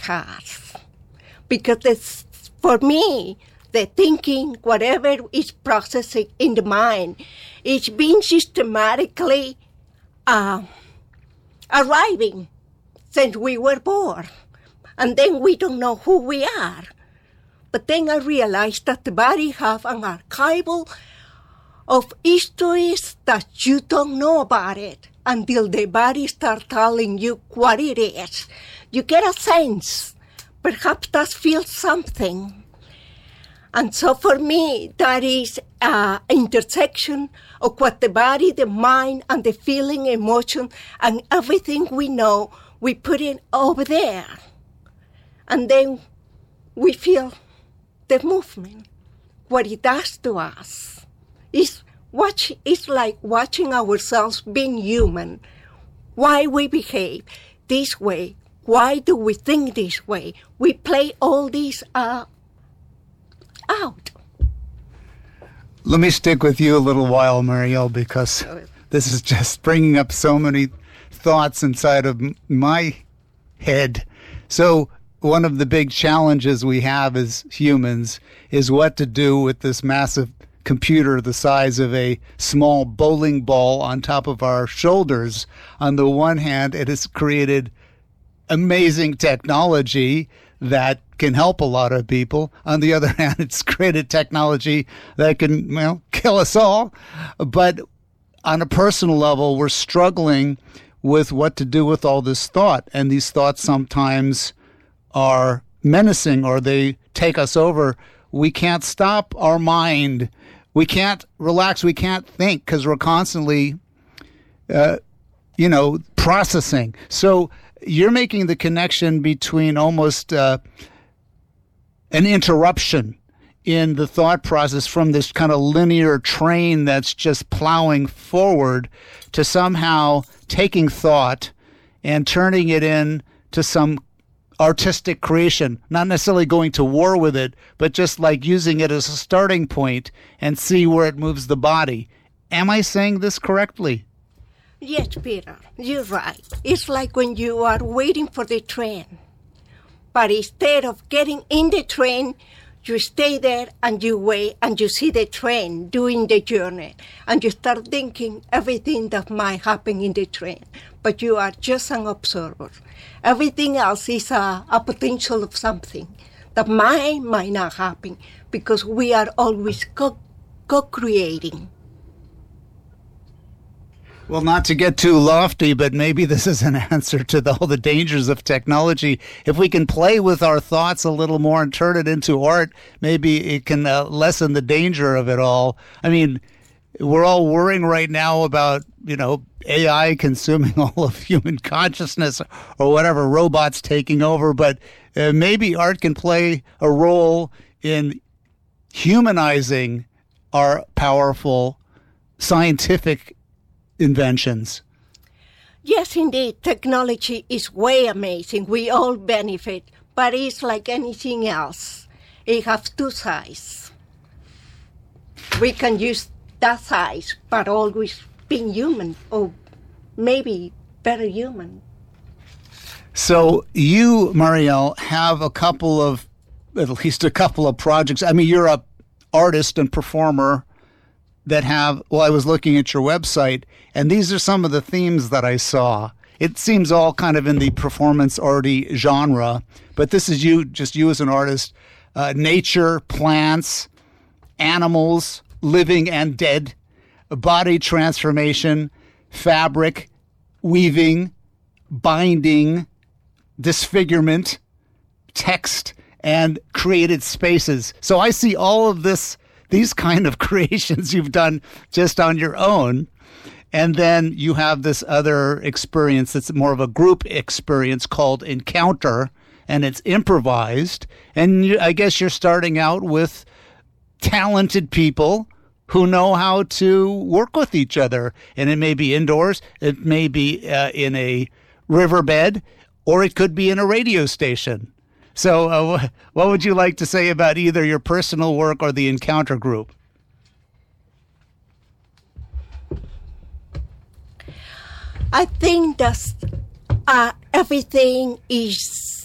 has. Because for me, the thinking, whatever is processing in the mind, is being systematically arriving since we were born. And then we don't know who we are. But then I realized that the body have an archival of histories that you don't know about it until the body starts telling you what it is. You get a sense, perhaps that feels something. And so for me, that is an intersection of what the body, the mind, and the feeling, emotion, and everything we know, we put it over there. And then we feel the movement, what it does to us. It's like watching ourselves being human. Why we behave this way? Why do we think this way? We play all these out. Let me stick with you a little while, Mariel, because this is just bringing up so many thoughts inside of my head. So one of the big challenges we have as humans is what to do with this massive computer the size of a small bowling ball on top of our shoulders. On the one hand, it has created amazing technology that can help a lot of people. On the other hand, it's created technology that can, kill us all. But on a personal level, we're struggling with what to do with all this thought. And these thoughts sometimes are menacing or they take us over. We can't stop our mind. We can't relax. We can't think because we're constantly, processing. So you're making the connection between almost an interruption in the thought process from this kind of linear train that's just plowing forward to somehow taking thought and turning it into some artistic creation, not necessarily going to war with it, but just like using it as a starting point and see where it moves the body. Am I saying this correctly? Yes, Peter, you're right. It's like when you are waiting for the train. But instead of getting in the train, you stay there and you wait and you see the train doing the journey. And you start thinking everything that might happen in the train. But you are just an observer. Everything else is a potential of something that might not happen because we are always co-creating. Well, not to get too lofty, but maybe this is an answer to all the dangers of technology. If we can play with our thoughts a little more and turn it into art, maybe it can lessen the danger of it all. I mean, we're all worrying right now about, AI consuming all of human consciousness or whatever, robots taking over. But maybe art can play a role in humanizing our powerful scientific inventions. Yes, indeed. Technology is way amazing. We all benefit. But it's like anything else. It has two sides. We can use that side, but always being human, or maybe better human. So you, Mariel, have at least a couple of projects. I mean, you're an artist and performer that have, I was looking at your website, and these are some of the themes that I saw. It seems all kind of in the performance arty genre, but this is you as an artist. Nature, plants, animals, living and dead, body transformation, fabric, weaving, binding, disfigurement, text, and created spaces. So I see all of these kind of creations you've done just on your own. And then you have this other experience that's more of a group experience called Encounter, and it's improvised. And I guess you're starting out with talented people who know how to work with each other. And it may be indoors, it may be in a riverbed, or it could be in a radio station. So what would you like to say about either your personal work or the Encounter group? I think that everything is